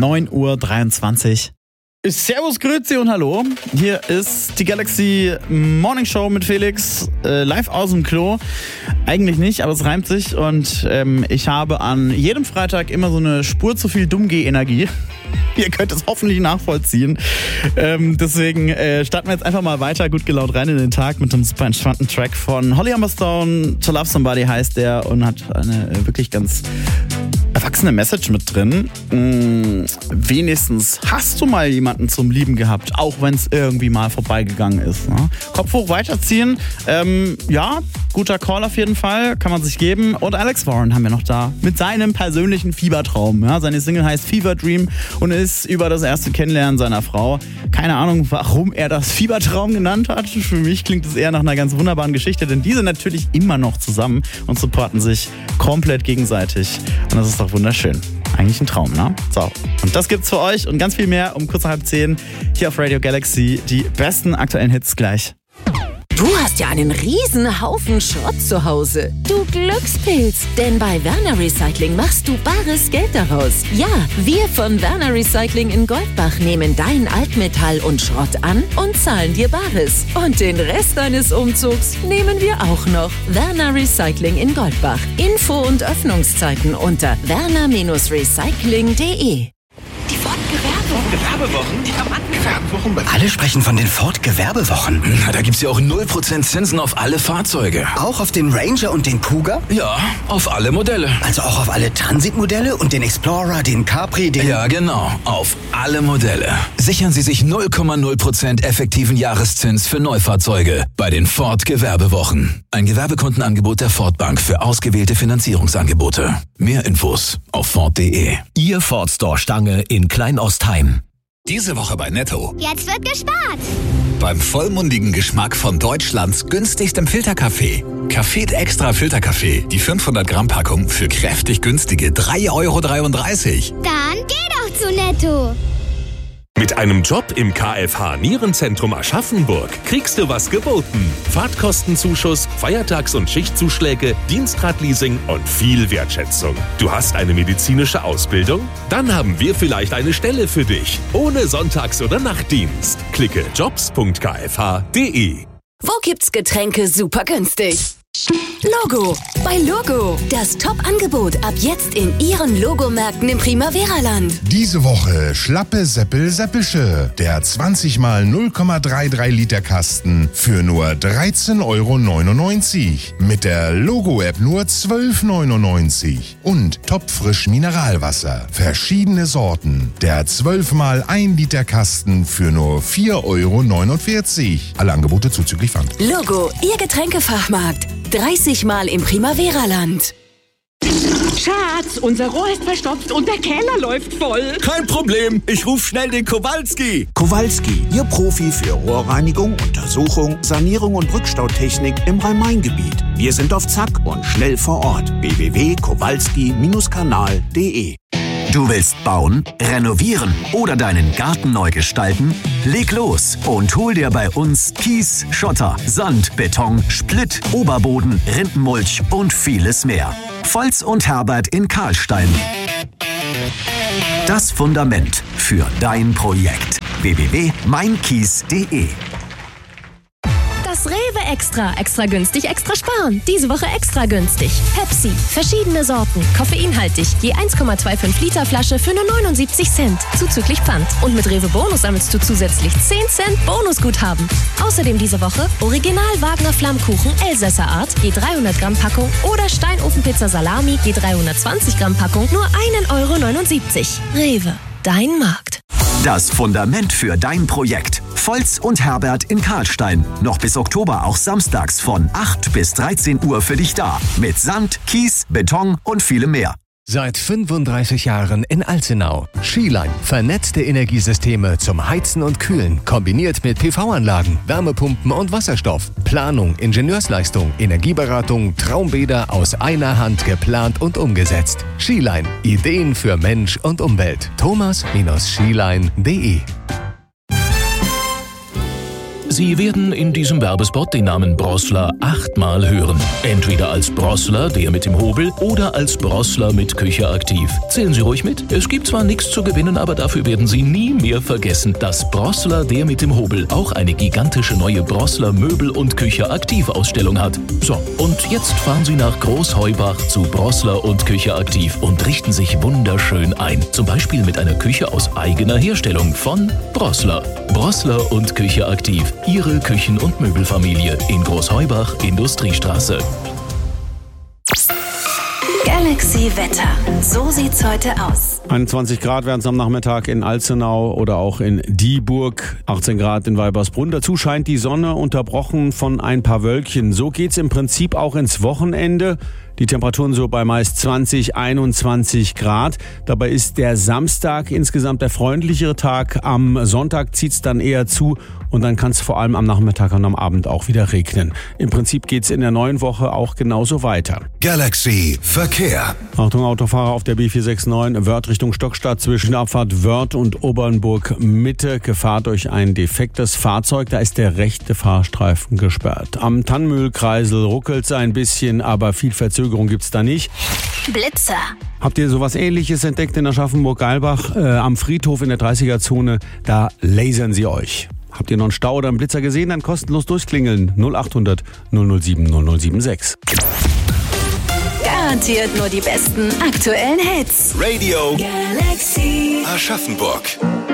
9:23 Uhr. Servus, Grüezi und Hallo. Hier ist die Galaxy Morning Show mit Felix, live aus dem Klo. Eigentlich nicht, aber es reimt sich und ich habe an jedem Freitag immer so eine Spur zu viel Dummgeh-Energie. Ihr könnt es hoffentlich nachvollziehen. Deswegen starten wir jetzt einfach mal weiter gut gelaunt rein in den Tag mit einem super entspannten Track von Holly Humberstone. To Love Somebody heißt der und hat eine wirklich ganz erwachsene Message mit drin. Wenigstens hast du mal jemanden zum Lieben gehabt, auch wenn es irgendwie mal vorbeigegangen ist. Ne? Kopf hoch weiterziehen. Ja, guter Call auf jeden Fall, kann man sich geben. Und Alex Warren haben wir noch da mit seinem persönlichen Fiebertraum. Ja? Seine Single heißt Fever Dream und ist über das erste Kennenlernen seiner Frau. Keine Ahnung, warum er das Fiebertraum genannt hat. Für mich klingt es eher nach einer ganz wunderbaren Geschichte, denn die sind natürlich immer noch zusammen und supporten sich komplett gegenseitig. Und das ist doch wunderschön. Eigentlich ein Traum, ne? So, und das gibt's für euch und ganz viel mehr um kurz nach 9:30 hier auf Radio Galaxy. Die besten aktuellen Hits gleich. Du hast ja einen riesen Haufen Schrott zu Hause. Du Glückspilz, denn bei Werner Recycling machst du bares Geld daraus. Ja, wir von Werner Recycling in Goldbach nehmen dein Altmetall und Schrott an und zahlen dir Bares. Und den Rest deines Umzugs nehmen wir auch noch. Werner Recycling in Goldbach. Info und Öffnungszeiten unter werner-recycling.de. Die Ford-Gewerbewochen? Die Gewerbewochen? Alle sprechen von den Ford-Gewerbewochen. Na, da gibt's ja auch 0% Zinsen auf alle Fahrzeuge. Auch auf den Ranger und den Kuga? Ja, auf alle Modelle. Also auch auf alle Transit-Modelle und den Explorer, den Capri, den... Ja, genau, auf alle Modelle. Sichern Sie sich 0,0% effektiven Jahreszins für Neufahrzeuge bei den Ford-Gewerbewochen. Ein Gewerbekundenangebot der Ford Bank für ausgewählte Finanzierungsangebote. Mehr Infos auf Ford.de. Ihr Ford Store Stange in Kleinostheim. Diese Woche bei Netto. Jetzt wird gespart. Beim vollmundigen Geschmack von Deutschlands günstigstem Filterkaffee. Café Extra Filterkaffee. Die 500 Gramm Packung für kräftig günstige 3,33 Euro. Dann geh doch zu Netto. Mit einem Job im KFH Nierenzentrum Aschaffenburg kriegst du was geboten. Fahrtkostenzuschuss, Feiertags- und Schichtzuschläge, Dienstradleasing und viel Wertschätzung. Du hast eine medizinische Ausbildung? Dann haben wir vielleicht eine Stelle für dich. Ohne Sonntags- oder Nachtdienst. Klicke jobs.kfh.de. Wo gibt's Getränke super günstig? Logo. Bei Logo. Das Top-Angebot ab jetzt in Ihren Logomärkten im Primavera-Land. Diese Woche schlappe Seppelsche. Der 20 mal 0,33 Liter Kasten für nur 13,99 Euro. Mit der Logo-App nur 12,99 € Und topfrisch Mineralwasser. Verschiedene Sorten. Der 12 mal 1 Liter Kasten für nur 4,49 Euro. Alle Angebote zuzüglich Pfand. Logo, Ihr Getränkefachmarkt. 30 Mal im Primavera-Land. Schatz, unser Rohr ist verstopft und der Keller läuft voll. Kein Problem, ich rufe schnell den Kowalski. Kowalski, Ihr Profi für Rohrreinigung, Untersuchung, Sanierung und Rückstautechnik im Rhein-Main-Gebiet. Wir sind auf Zack und schnell vor Ort. www.kowalski-kanal.de. Du willst bauen, renovieren oder deinen Garten neu gestalten? Leg los und hol dir bei uns Kies, Schotter, Sand, Beton, Splitt, Oberboden, Rindenmulch und vieles mehr. Volz und Herbert in Karlstein. Das Fundament für dein Projekt. www.meinkies.de. Das Rewe Extra. Extra günstig, extra sparen. Diese Woche extra günstig. Pepsi. Verschiedene Sorten. Koffeinhaltig. Je 1,25 Liter Flasche für nur 79 Cent. Zuzüglich Pfand. Und mit Rewe Bonus sammelst du zusätzlich 10 Cent Bonusguthaben. Außerdem diese Woche Original Wagner Flammkuchen Elsässer Art. Je 300 Gramm Packung. Oder Steinofenpizza Salami. Je 320 Gramm Packung. Nur 1,79 €. Rewe. Dein Markt. Das Fundament für dein Projekt. Volz und Herbert in Karlstein. Noch bis Oktober auch samstags von 8 bis 13 Uhr für dich da. Mit Sand, Kies, Beton und vielem mehr. Seit 35 Jahren in Alzenau. Skiline. Vernetzte Energiesysteme zum Heizen und Kühlen. Kombiniert mit PV-Anlagen, Wärmepumpen und Wasserstoff. Planung, Ingenieursleistung, Energieberatung, Traumbäder aus einer Hand geplant und umgesetzt. Skiline. Ideen für Mensch und Umwelt. Thomas-skiline.de Sie werden in diesem Werbespot den Namen Brossler 8-mal hören. Entweder als Brossler, der mit dem Hobel, oder als Brossler mit Küche aktiv. Zählen Sie ruhig mit. Es gibt zwar nichts zu gewinnen, aber dafür werden Sie nie mehr vergessen, dass Brossler, der mit dem Hobel, auch eine gigantische neue Brossler Möbel- und Küche aktiv Ausstellung hat. So, und jetzt fahren Sie nach Großheubach zu Brossler und Küche aktiv und richten sich wunderschön ein. Zum Beispiel mit einer Küche aus eigener Herstellung von Brossler. Brossler und Küche aktiv. Ihre Küchen- und Möbelfamilie in Großheubach, Industriestraße. Galaxy Wetter. So sieht's heute aus. 21 Grad werden es am Nachmittag in Alzenau oder auch in Dieburg. 18 Grad in Weibersbrunn. Dazu scheint die Sonne, unterbrochen von ein paar Wölkchen. So geht's im Prinzip auch ins Wochenende. Die Temperaturen so bei meist 20, 21 Grad. Dabei ist der Samstag insgesamt der freundlichere Tag. Am Sonntag zieht's dann eher zu und dann kann es vor allem am Nachmittag und am Abend auch wieder regnen. Im Prinzip geht's in der neuen Woche auch genauso weiter. Galaxy Verkehr. Achtung Autofahrer auf der B469 Wörth Richtung Stockstadt zwischen der Abfahrt Wörth und Obernburg Mitte. Gefahr durch ein defektes Fahrzeug. Da ist der rechte Fahrstreifen gesperrt. Am Tannmühlkreisel ruckelt's ein bisschen, aber viel Verzögerung gibt's da nicht. Blitzer. Habt ihr sowas Ähnliches entdeckt in Aschaffenburg-Geilbach? Am Friedhof in der 30er-Zone, da lasern sie euch. Habt ihr noch einen Stau oder einen Blitzer gesehen? Dann kostenlos durchklingeln. 0800 007 076. Garantiert nur die besten aktuellen Hits. Radio Galaxy Aschaffenburg.